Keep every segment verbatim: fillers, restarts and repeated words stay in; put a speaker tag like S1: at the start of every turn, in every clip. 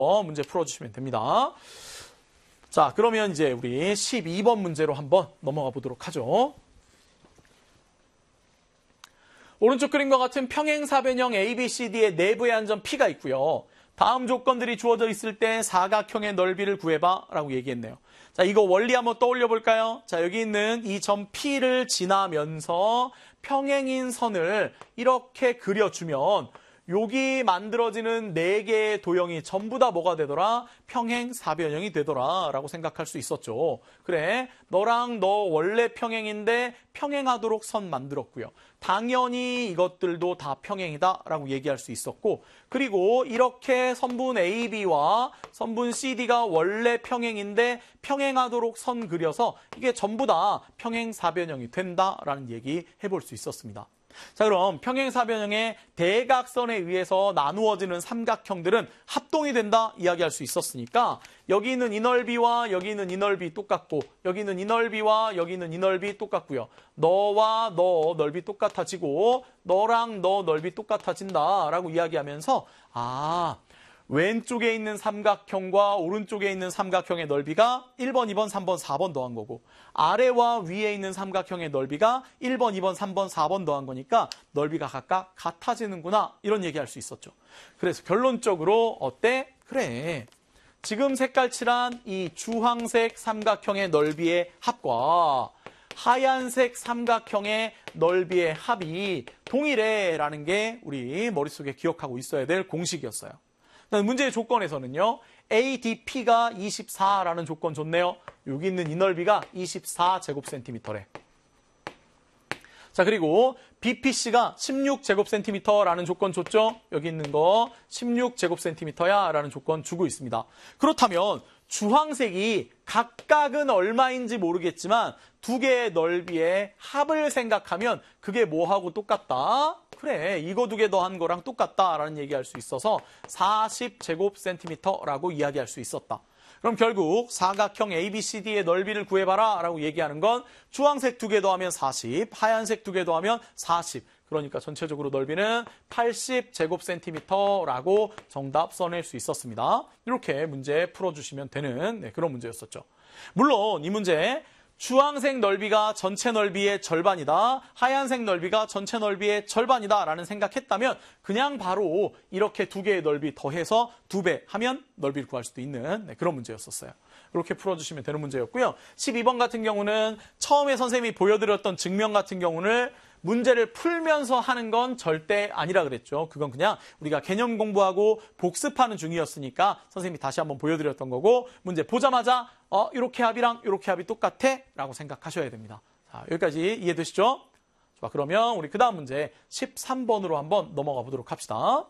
S1: 문제 풀어주시면 됩니다. 자, 그러면 이제 우리 십이 번 문제로 한번 넘어가 보도록 하죠. 오른쪽 그림과 같은 평행사변형 A, B, C, D의 내부의 한 점 P가 있고요. 다음 조건들이 주어져 있을 때 사각형의 넓이를 구해봐 라고 얘기했네요. 자, 이거 원리 한번 떠올려 볼까요? 자, 여기 있는 이 점 P를 지나면서 평행인 선을 이렇게 그려주면 여기 만들어지는 네 개의 도형이 전부 다 뭐가 되더라? 평행사변형이 되더라 라고 생각할 수 있었죠. 그래, 너랑 너 원래 평행인데 평행하도록 선 만들었고요. 당연히 이것들도 다 평행이다 라고 얘기할 수 있었고, 그리고 이렇게 선분 A, B와 선분 C, D가 원래 평행인데 평행하도록 선 그려서 이게 전부 다 평행사변형이 된다라는 얘기 해볼 수 있었습니다. 자, 그럼 평행사변형의 대각선에 의해서 나누어지는 삼각형들은 합동이 된다 이야기할 수 있었으니까 여기 있는 이 넓이와 여기 있는 이 넓이 똑같고 여기 있는 이 넓이와 여기 있는 이 넓이 똑같고요. 너와 너 넓이 똑같아지고 너랑 너 넓이 똑같아진다라고 이야기하면서 아, 왼쪽에 있는 삼각형과 오른쪽에 있는 삼각형의 넓이가 일 번, 이 번, 삼 번, 사 번 더한 거고 아래와 위에 있는 삼각형의 넓이가 일 번, 이 번, 삼 번, 사 번 더한 거니까 넓이가 각각 같아지는구나 이런 얘기할 수 있었죠. 그래서 결론적으로 어때? 그래. 지금 색깔 칠한 이 주황색 삼각형의 넓이의 합과 하얀색 삼각형의 넓이의 합이 동일해라는 게 우리 머릿속에 기억하고 있어야 될 공식이었어요. 문제의 조건에서는요. A, D, P가 이십사라는 조건 줬네요. 여기 있는 이 넓이가 이십사 제곱센티미터래. 자, 그리고 B, P, C가 십육 제곱센티미터라는 조건 줬죠. 여기 있는 거 십육 제곱센티미터야 라는 조건 주고 있습니다. 그렇다면 주황색이 각각은 얼마인지 모르겠지만 두 개의 넓이의 합을 생각하면 그게 뭐하고 똑같다? 그래, 이거 두 개 더한 거랑 똑같다라는 얘기할 수 있어서 사십 제곱센티미터라고 이야기할 수 있었다. 그럼 결국 사각형 A, B, C, D의 넓이를 구해봐라 라고 얘기하는 건 주황색 두 개 더하면 사십, 하얀색 두 개 더하면 사십. 그러니까 전체적으로 넓이는 팔십 제곱센티미터라고 정답 써낼 수 있었습니다. 이렇게 문제 풀어주시면 되는 네, 그런 문제였었죠. 물론 이 문제 주황색 넓이가 전체 넓이의 절반이다. 하얀색 넓이가 전체 넓이의 절반이다 라는 생각했다면 그냥 바로 이렇게 두 개의 넓이 더해서 두 배 하면 넓이를 구할 수도 있는 네, 그런 문제였었어요. 이렇게 풀어주시면 되는 문제였고요. 십이 번 같은 경우는 처음에 선생님이 보여드렸던 증명 같은 경우는 문제를 풀면서 하는 건 절대 아니라 그랬죠. 그건 그냥 우리가 개념 공부하고 복습하는 중이었으니까 선생님이 다시 한번 보여드렸던 거고 문제 보자마자 어 이렇게 합이랑 이렇게 합이 똑같아? 라고 생각하셔야 됩니다. 자, 여기까지 이해되시죠? 자, 그러면 우리 그 다음 문제 십삼 번으로 한번 넘어가 보도록 합시다.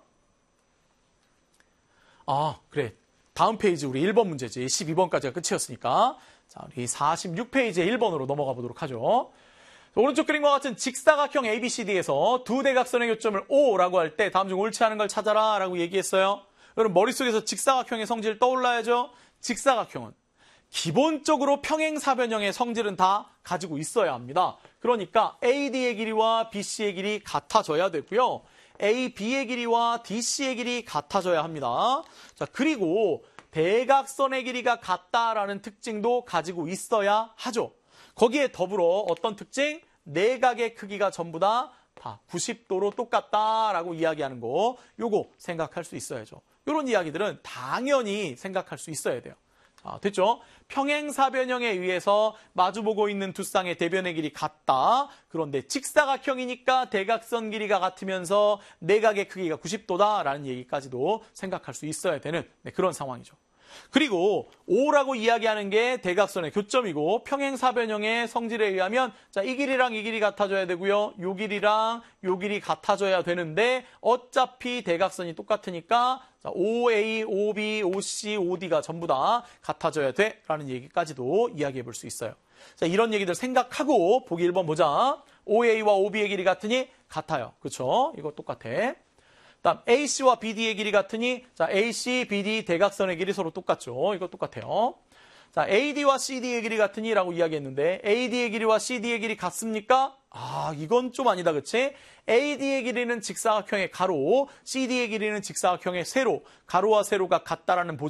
S1: 아, 그래. 다음 페이지 우리 일 번 문제지. 십이 번까지가 끝이었으니까. 자, 우리 사십육 페이지에 일 번으로 넘어가 보도록 하죠. 오른쪽 그림과 같은 직사각형 A, B, C, D에서 두 대각선의 교점을 O라고 할 때 다음 중 옳지 않은 걸 찾아라 라고 얘기했어요. 그럼 머릿속에서 직사각형의 성질 떠올라야죠. 직사각형은 기본적으로 평행사변형의 성질은 다 가지고 있어야 합니다. 그러니까 A, D의 길이와 B, C의 길이 같아져야 되고요. A, B의 길이와 D, C의 길이 같아져야 합니다. 자, 그리고 대각선의 길이가 같다라는 특징도 가지고 있어야 하죠. 거기에 더불어 어떤 특징? 내각의 크기가 전부 다, 다 구십 도로 똑같다라고 이야기하는 거 요거 생각할 수 있어야죠. 이런 이야기들은 당연히 생각할 수 있어야 돼요. 자, 됐죠? 평행사변형에 의해서 마주보고 있는 두 쌍의 대변의 길이 같다. 그런데 직사각형이니까 대각선 길이가 같으면서 내각의 크기가 구십 도다라는 얘기까지도 생각할 수 있어야 되는 네, 그런 상황이죠. 그리고 O라고 이야기하는 게 대각선의 교점이고 평행사변형의 성질에 의하면 자, 이 길이랑 이 길이 같아져야 되고요. 요 길이랑 요 길이 같아져야 되는데 어차피 대각선이 똑같으니까 자, 오에이, 오비, 오씨, 오디가 전부 다 같아져야 돼 라는 얘기까지도 이야기해 볼 수 있어요. 자, 이런 얘기들 생각하고 보기 일 번 보자. 오에이와 오비의 길이 같으니 같아요. 그렇죠? 이거 똑같아. 다음 에이씨와 비디의 길이 같으니 자 에이씨, 비디 대각선의 길이 서로 똑같죠. 이거 똑같아요. 자, 에이디와 씨디의 길이 같으니라고 이야기했는데 에이디의 길이와 씨디의 길이 같습니까? 아, 이건 좀 아니다, 그치? 에이디의 길이는 직사각형의 가로, 씨디의 길이는 직사각형의 세로, 가로와 세로가 같다라는 보장